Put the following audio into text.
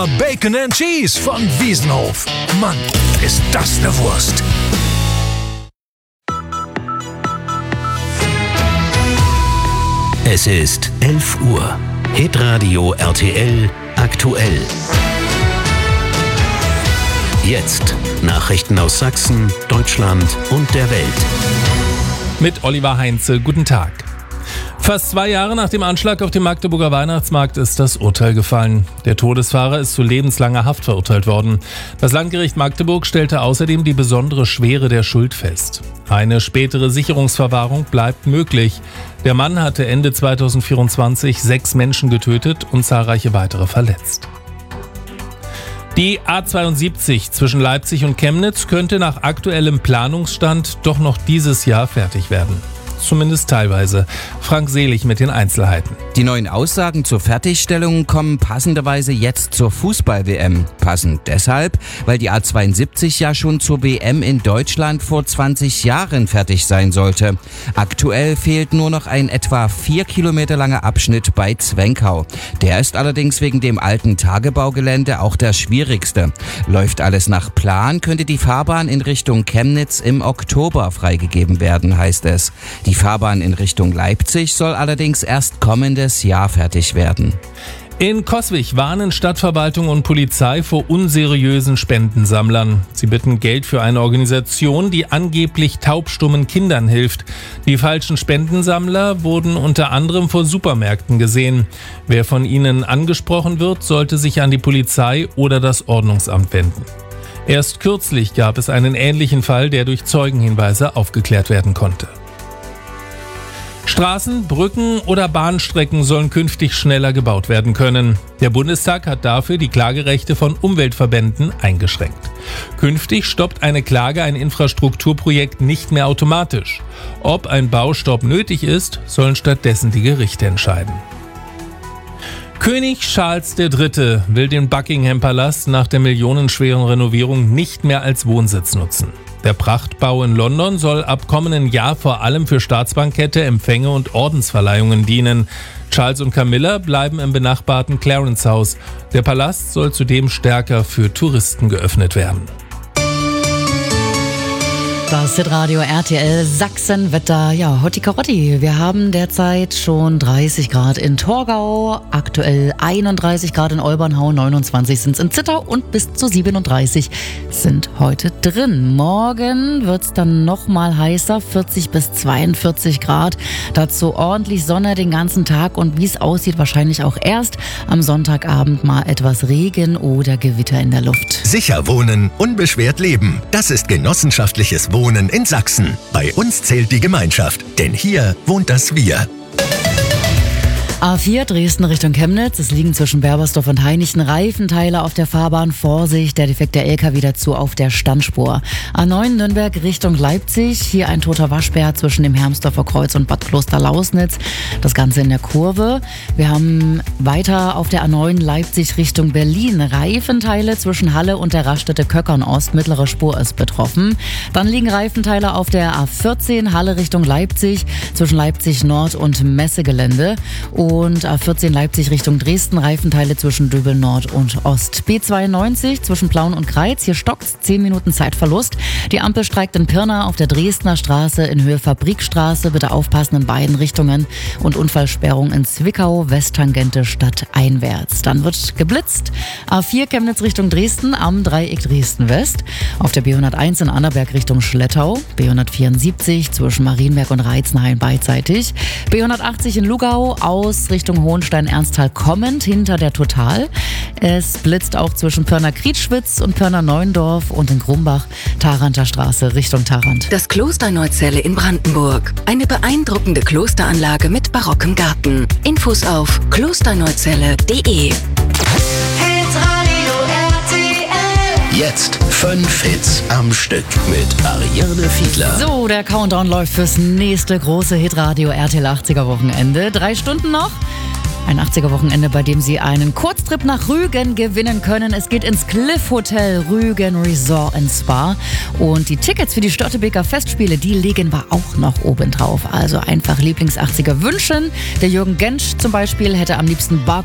Bacon and Cheese von Wiesenhof. Mann, ist das eine Wurst. Es ist 11 Uhr. Hitradio RTL aktuell. Jetzt Nachrichten aus Sachsen, Deutschland und der Welt. Mit Oliver Heinze, guten Tag. Fast 2 Jahre nach dem Anschlag auf dem Magdeburger Weihnachtsmarkt ist das Urteil gefallen. Der Todesfahrer ist zu lebenslanger Haft verurteilt worden. Das Landgericht Magdeburg stellte außerdem die besondere Schwere der Schuld fest. Eine spätere Sicherungsverwahrung bleibt möglich. Der Mann hatte Ende 2024 6 Menschen getötet und zahlreiche weitere verletzt. Die A72 zwischen Leipzig und Chemnitz könnte nach aktuellem Planungsstand doch noch dieses Jahr fertig werden. Zumindest teilweise. Frank Selig mit den Einzelheiten. Die neuen Aussagen zur Fertigstellung kommen passenderweise jetzt zur Fußball-WM. Passend deshalb, weil die A72 ja schon zur WM in Deutschland vor 20 Jahren fertig sein sollte. Aktuell fehlt nur noch ein etwa 4 Kilometer langer Abschnitt bei Zwenkau. Der ist allerdings wegen dem alten Tagebaugelände auch der schwierigste. Läuft alles nach Plan, könnte die Fahrbahn in Richtung Chemnitz im Oktober freigegeben werden, heißt es. Die Fahrbahn in Richtung Leipzig soll allerdings erst kommendes Jahr fertig werden. In Coswig warnen Stadtverwaltung und Polizei vor unseriösen Spendensammlern. Sie bitten Geld für eine Organisation, die angeblich taubstummen Kindern hilft. Die falschen Spendensammler wurden unter anderem vor Supermärkten gesehen. Wer von ihnen angesprochen wird, sollte sich an die Polizei oder das Ordnungsamt wenden. Erst kürzlich gab es einen ähnlichen Fall, der durch Zeugenhinweise aufgeklärt werden konnte. Straßen, Brücken oder Bahnstrecken sollen künftig schneller gebaut werden können. Der Bundestag hat dafür die Klagerechte von Umweltverbänden eingeschränkt. Künftig stoppt eine Klage ein Infrastrukturprojekt nicht mehr automatisch. Ob ein Baustopp nötig ist, sollen stattdessen die Gerichte entscheiden. König Charles III. Will den Buckingham-Palast nach der millionenschweren Renovierung nicht mehr als Wohnsitz nutzen. Der Prachtbau in London soll ab kommenden Jahr vor allem für Staatsbankette, Empfänge und Ordensverleihungen dienen. Charles und Camilla bleiben im benachbarten Clarence House. Der Palast soll zudem stärker für Touristen geöffnet werden. Das Hitradio RTL Sachsenwetter. Ja, Hotti Karotti. Wir haben derzeit schon 30 Grad in Torgau, aktuell 31 Grad in Olbernhau, 29 sind es in Zittau und bis zu 37 sind heute drin. Morgen wird es dann nochmal heißer, 40 bis 42 Grad. Dazu ordentlich Sonne den ganzen Tag und wie es aussieht, wahrscheinlich auch erst am Sonntagabend mal etwas Regen oder Gewitter in der Luft. Sicher wohnen, unbeschwert leben. Das ist genossenschaftliches Wohnen in Sachsen. Bei uns zählt die Gemeinschaft, denn hier wohnt das Wir. A4 Dresden Richtung Chemnitz. Es liegen zwischen Berbersdorf und Hainichen Reifenteile auf der Fahrbahn. Vorsicht, der defekte LKW dazu auf der Standspur. A9 Nürnberg Richtung Leipzig. Hier ein toter Waschbär zwischen dem Hermsdorfer Kreuz und Bad Kloster-Lausnitz. Das Ganze in der Kurve. Wir haben weiter auf der A9 Leipzig Richtung Berlin. Reifenteile zwischen Halle und der Raststätte Köckern-Ost. Mittlere Spur ist betroffen. Dann liegen Reifenteile auf der A14 Halle Richtung Leipzig. Zwischen Leipzig Nord und Messegelände. Und A14 Leipzig Richtung Dresden, Reifenteile zwischen Döbel Nord und Ost. B92 zwischen Plauen und Greiz, hier stockt's, 10 Minuten Zeitverlust. Die Ampel streikt in Pirna auf der Dresdner Straße in Höhe Fabrikstraße. Bitte aufpassen in beiden Richtungen. Und Unfallsperrung in Zwickau, Westtangente stadteinwärts. Dann wird geblitzt. A4 Chemnitz Richtung Dresden am Dreieck Dresden West. Auf der B101 in Annaberg Richtung Schlettau. B174 zwischen Marienberg und Reizenhain beidseitig. B180 in Lugau aus Richtung Hohenstein-Ernsthal kommend hinter der Total. Es blitzt auch zwischen Pirna-Krietschwitz und Pirna-Neuendorf und in Grumbach Tharanter Straße Richtung Tharant. Das Kloster Neuzelle in Brandenburg. Eine beeindruckende Klosteranlage mit barockem Garten. Infos auf klosterneuzelle.de. Jetzt 5 Hits am Stück mit Ariane Fiedler. So, der Countdown läuft fürs nächste große Hitradio RTL 80er Wochenende. 3 Stunden noch. Ein 80er-Wochenende, bei dem Sie einen Kurztrip nach Rügen gewinnen können. Es geht ins Cliff Hotel Rügen Resort & Spa. Und die Tickets für die Störtebeker Festspiele, die legen wir auch noch oben drauf. Also einfach Lieblings-80er wünschen. Der Jürgen Gensch zum Beispiel hätte am liebsten